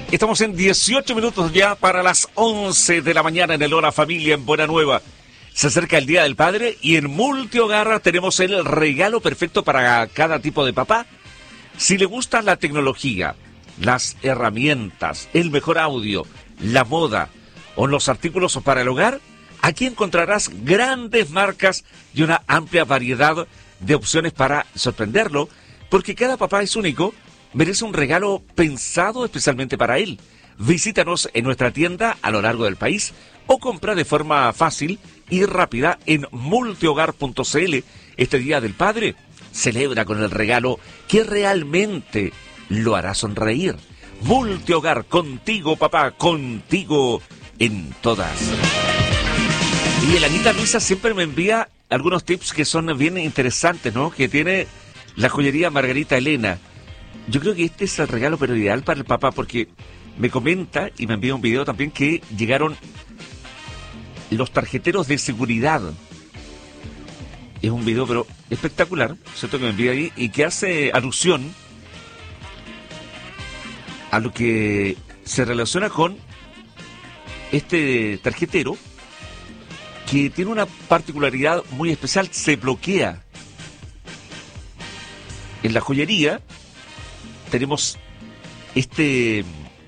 Estamos en 18 minutos ya para las 11 de la mañana en el Hora Familia en Buena Nueva. Se acerca el Día del Padre y en Multihogar tenemos el regalo perfecto para cada tipo de papá. Si le gusta la tecnología, las herramientas, el mejor audio, la moda o los artículos para el hogar, aquí encontrarás grandes marcas y una amplia variedad de opciones para sorprenderlo, porque cada papá es único. Merece un regalo pensado especialmente para él. Visítanos en nuestra tienda a lo largo del país o compra de forma fácil y rápida en multihogar.cl. Este Día del Padre, celebra con el regalo que realmente lo hará sonreír. Multihogar, contigo papá, contigo en todas. Y Elanita Luisa siempre me envía algunos tips que son bien interesantes, ¿no? Que tiene la joyería Margarita Elena. Yo creo que este es el regalo pero ideal para el papá, porque me comenta y me envía un video también que llegaron los tarjeteros de seguridad. Es un video pero espectacular, ¿cierto? Que me envía ahí y que hace alusión a lo que se relaciona con este tarjetero, que tiene una particularidad muy especial: se bloquea. En la joyería tenemos este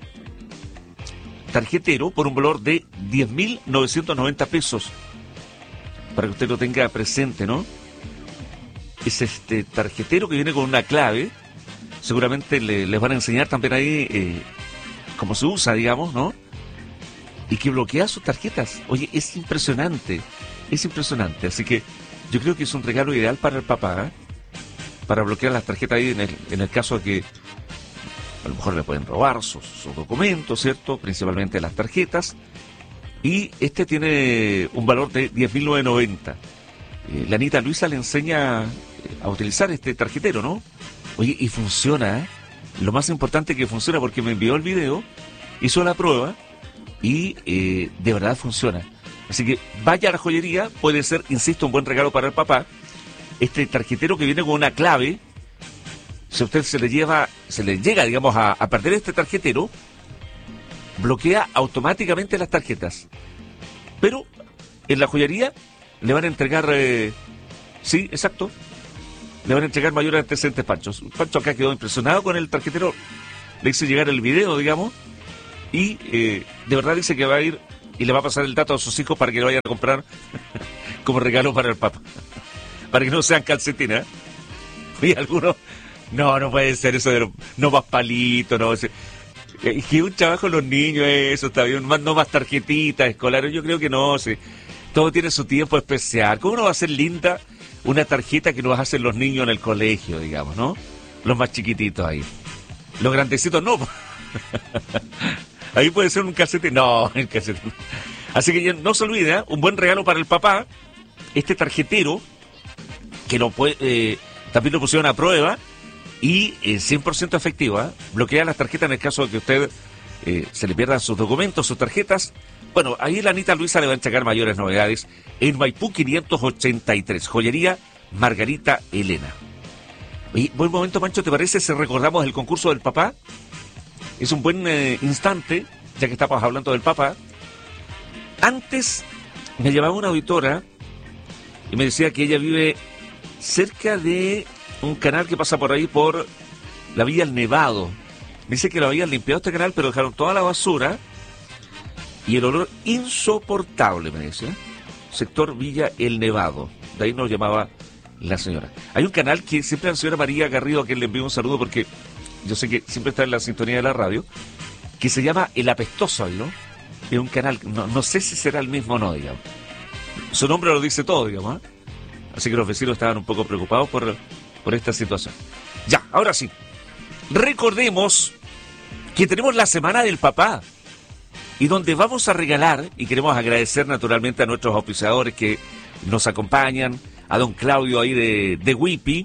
tarjetero por un valor de 10.990 pesos. Para que usted lo tenga presente, ¿no? Es este tarjetero que viene con una clave. Seguramente les van a enseñar también ahí cómo se usa, digamos, ¿no? Y que bloquea sus tarjetas. Oye, es impresionante. Es impresionante. Así que yo creo que es un regalo ideal para el papá, ¿eh? Para bloquear las tarjetas ahí en el caso de que a lo mejor le pueden robar sus documentos, ¿cierto? Principalmente las tarjetas. Y este tiene un valor de 10.990. La Anita Luisa le enseña a utilizar este tarjetero, ¿no? Oye, y funciona, ¿eh? Lo más importante es que funciona, porque me envió el video, hizo la prueba y de verdad funciona. Así que vaya a la joyería, puede ser, insisto, un buen regalo para el papá. Este tarjetero que viene con una clave. Si a usted se le llega, digamos, a perder este tarjetero, bloquea automáticamente las tarjetas. Pero en la joyería le van a entregar, sí, exacto, le van a entregar mayores antecedentes. Pancho acá quedó impresionado con el tarjetero, le hice llegar el video, digamos, y de verdad dice que va a ir y le va a pasar el dato a sus hijos para que lo vayan a comprar como regalo para el papá, para que no sean calcetines, ¿eh? Y algunos... No puede ser eso de no más palitos, no. Es que un trabajo en los niños, eso está bien, no más tarjetitas escolares, yo creo que no, sí. Todo tiene su tiempo especial. ¿Cómo no va a ser linda una tarjeta que nos hacen los niños en el colegio, digamos, ¿no? Los más chiquititos ahí. Los grandecitos no. Ahí puede ser un calcetín. No, el calcetín. Así que no se olvide, ¿eh? Un buen regalo para el papá, este tarjetero, que también lo pusieron a prueba. Y 100% efectiva, ¿eh? Bloquea las tarjetas en el caso de que usted se le pierdan sus documentos, sus tarjetas. Bueno, ahí la Anita Luisa le va a entregar mayores novedades en Maipú 583, joyería Margarita Elena. Y buen momento, Mancho, ¿te parece si recordamos el concurso del papá? Es un buen instante, ya que estamos hablando del papá. Antes me llamaba una auditora y me decía que ella vive cerca de un canal que pasa por ahí, por la Villa El Nevado. Dice que lo habían limpiado este canal, pero dejaron toda la basura y el olor insoportable, me decía. Sector Villa El Nevado. De ahí nos llamaba la señora. Hay un canal que siempre la señora María Garrido, a quien le envío un saludo porque yo sé que siempre está en la sintonía de la radio, que se llama El Apestoso, ¿no? Es un canal, no sé si será el mismo o no, digamos. Su nombre lo dice todo, digamos, ¿eh? Así que los vecinos estaban un poco preocupados por esta situación. Ya, ahora sí. Recordemos que tenemos la Semana del Papá, y donde vamos a regalar, y queremos agradecer naturalmente a nuestros auspiciadores que nos acompañan, a don Claudio ahí de Whippy,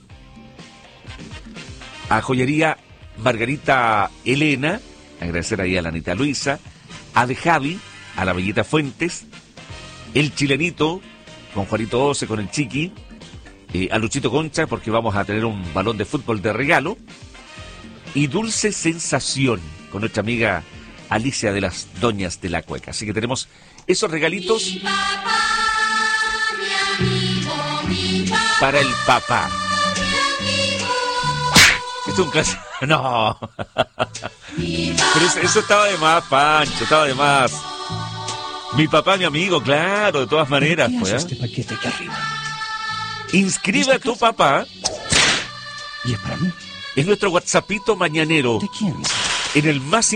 a Joyería Margarita Elena, agradecer ahí a la Anita Luisa, a De Javi, a la Bellita Fuentes, el Chilenito, con Juanito Ose, con el Chiqui, a Luchito Concha, porque vamos a tener un balón de fútbol de regalo, y Dulce Sensación, con nuestra amiga Alicia de las Doñas de la Cueca. Así que tenemos esos regalitos Mi papá, mi amigo, mi papá, para el papá. mi amigo, Esto es un clásico. No. mi papá. Pero eso estaba de más, Pancho, estaba de más. Mi papá, mi amigo, claro, de todas maneras. ¿Qué Pues, hace este paquete aquí arriba? Inscribe a tu papá ¿Y es para mí? en nuestro WhatsAppito mañanero ¿De quién? en el más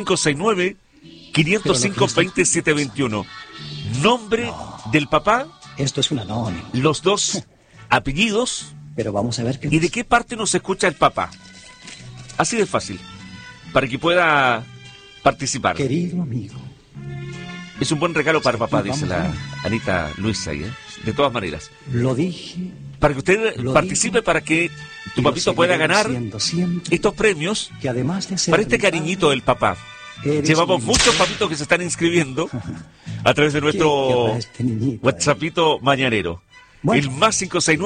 569-505-2721. Nombre del papá, Esto es un anónimo. los dos apellidos Pero vamos a ver qué y de qué parte nos escucha el papá. Así de fácil, para que pueda participar. Querido amigo, Es un buen regalo para papá, Vamos dice la a ver. Anita Luisa, ¿eh? De todas maneras. lo dije. Para que usted Lo participe, digo, para que tu y lo papito pueda seguiré ganar diciendo siempre, estos premios que además de ser para este mi cariñito padre, del papá. eres Llevamos mi muchos mujer. papitos que se están inscribiendo a través de ¿Qué nuestro querrá este niñito? WhatsAppito mañanero. Bueno. El más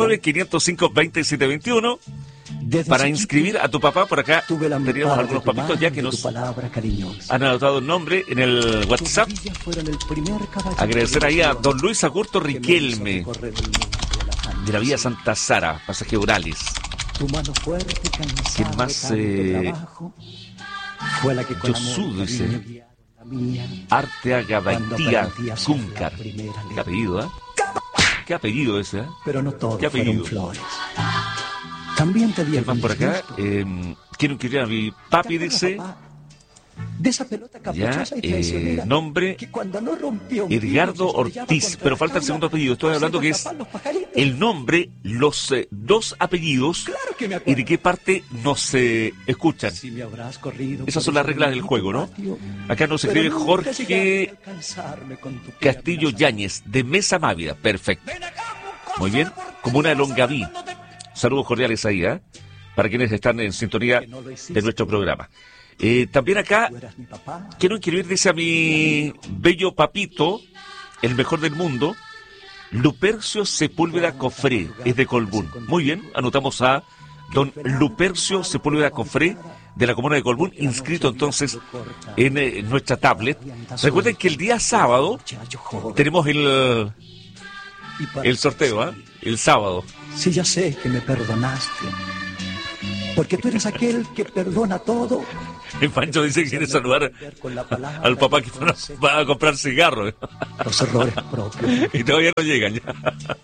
569-505-2721 Desde para chiquito inscribir a tu papá. Por acá tuve la teníamos mitad algunos de tu papitos ya mano que y tu nos palabra cariñosa. han anotado el nombre en el Tus WhatsApp. rodillas fueron el primer caballito Agradecer de ahí a ilusión don Luis Agurto que me hizo Riquelme recorrer el mundo de la de la Vía fantasía. Santa Sara, pasaje Urales. Tu mano fuerte y cansada ¿Quién más, de tanto trabajo fue la que con Yosu, amor y dice. cariño guiaron la mía Arteaga cuando Baitía aprendí a ser Cúncar. la primera Qué letra. apellido, ¿eh? Qué apellido ese, ¿eh? Pero no todo ¿Qué apellido? fueron flores. También te di ¿Quién más por algunos acá? gustos. Quiero inscribir a mi ¿Te papi, acuerdas, dice. papá, de esa pelota Ya, caprichosa y traicionera nombre que cuando no rompió un Edgardo vidrio se estrellaba Ortiz, contra pero la falta el jaula, segundo apellido. Estoy hablando que haciendo es escapar los pajaritos. el nombre, los dos apellidos Claro que me y acuerdo. de qué parte nos escuchan. Si me habrás corrido Esas por son las ese reglas del juego, ¿no? patio, Acá nos pero escribe nunca llegaste Jorge a alcanzarme con tu Castillo pierna Yáñez, de Mesa Mávida. Perfecto. Muy bien. Comuna de Longaví. Saludos cordiales ahí, ¿eh? Para quienes están en sintonía de nuestro programa. También acá Tú eras mi papá. quiero inscribir, dice a mi bello papito, el mejor del mundo, Lupercio Sepúlveda Cofré, es de Colbún. Muy bien, anotamos a don Lupercio Sepúlveda Cofré, de la comuna de Colbún, inscrito entonces en nuestra tablet. Recuerden que el día sábado Muchacho joven. tenemos Y para- el sorteo, ¿ah? El sábado. Sí, ya sé que me perdonaste. Porque tú eres aquel que perdona todo. El Pancho dice que quiere saludar Con la palabra al papá que reconoce va a comprar cigarros. los errores propios. Y todavía no llegan ya.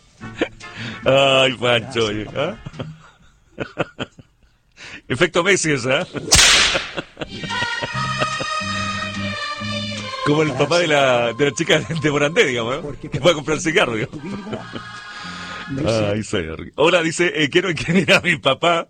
Ay, Pancho, oye, ¿ah? Efecto Messi ese, ¿ah? Como el papá de la chica de Morandé, digamos, ¿eh? Porque Que va a comprar cigarros, digamos. tu vida me hizo- Ay, señor. Hola, dice, quiero inscribir a mi papá.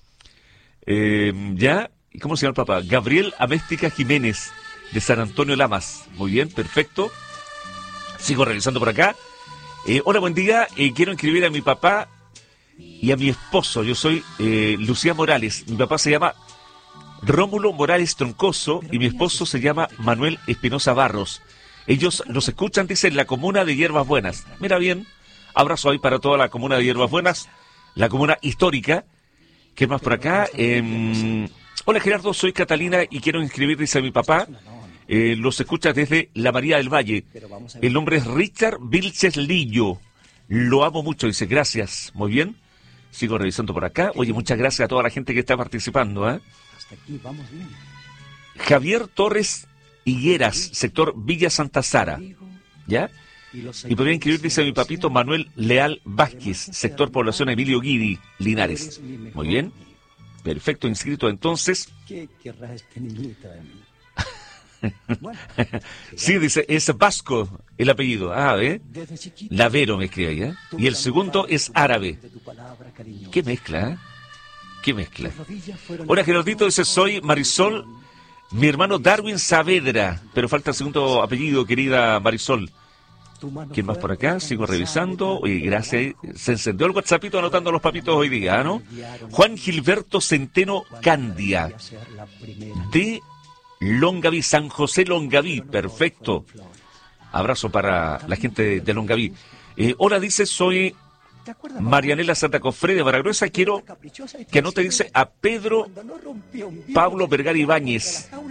¿Ya? ¿Y cómo se llama el papá? Gabriel Améstica Jiménez, de San Antonio Lamas. Muy bien, perfecto. Sigo revisando por acá. Hola, buen día. Quiero inscribir a mi papá y a mi esposo. Yo soy Lucía Morales. Mi papá se llama Rómulo Morales Troncoso y mi esposo se llama Manuel Espinosa Barros. Ellos los escuchan, dice, en la comuna de Hierbas Buenas. Mira bien, abrazo ahí para toda la comuna de Hierbas Buenas, la comuna histórica. ¿Qué más por acá? Hola Gerardo, soy Catalina y quiero inscribir, dice mi papá. Los escucha desde La María del Valle. El nombre es Richard Vilches Lillo. Lo amo mucho, dice, gracias. Muy bien. Sigo revisando por acá. Oye, muchas gracias a toda la gente que está participando, ¿eh? Hasta aquí vamos bien. Javier Torres Higueras, sector Villa Santa Sara. ¿Ya? Y podría inscribir, dice mi papito, Manuel Leal Vázquez, sector población Emilio Guidi, Linares. Muy bien. Perfecto, inscrito entonces. ¿Qué querrá este niñito de mí? Bueno, Sí, dice, es vasco el apellido. Ah, ¿eh? desde chiquito. Lavero me escribe ahí, ¿eh? Y el segundo es árabe. De tu palabra cariñosa. ¿Qué mezcla, eh? ¿Qué mezcla? Tus rodillas fueron Hola el Geraldito, dice, soy Marisol, mi hermano Darwin Saavedra, pero falta el segundo apellido, querida Marisol. Tu mano ¿Quién más por fuerte, acá? Sigo cansada de revisando. tanto Oye, gracias. trabajo. Se encendió el WhatsAppito anotando los papitos hoy día, ¿no? Juan Gilberto Centeno Candia, de Longaví, San José Longaví. Perfecto. Abrazo para la gente de Longaví. Hola, dice, soy ¿Te acuerdas, Marianela Santa Cofre de Baragruesa. Quiero caprichosa y que anote, dice, a Pedro cuando no rompió un vidrio Pablo que se Vergara estrellaba Ibáñez. contra la jaula,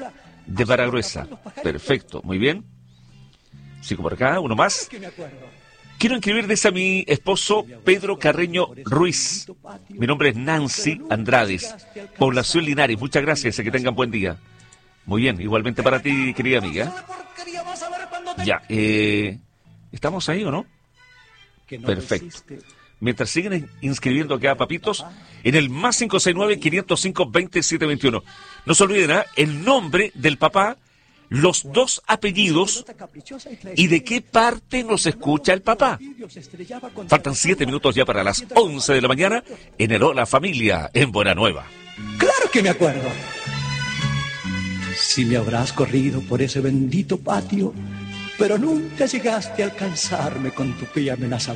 de Varagruesa. Perfecto, muy bien. Sigo por acá, uno más. Que me acuerdo. Quiero inscribirles a mi esposo Pedro Carreño Ruiz. Mi nombre es Nancy Andrades, población Linares. Muchas gracias, que tengan buen día. Muy bien, igualmente para ti, querida amiga. Ya, ¿estamos ahí o no? Que no Perfecto. resiste. Mientras siguen inscribiendo acá, papitos, en el más 569-505-2721. No se olviden, el nombre del papá, los dos apellidos y de qué parte nos escucha el papá. Faltan 7 minutos ya para las 11 de la mañana en el Hola Familia en Buena Nueva. Claro que me acuerdo. Si me habrás corrido por ese bendito patio, pero nunca llegaste a alcanzarme con tu pie amenazador.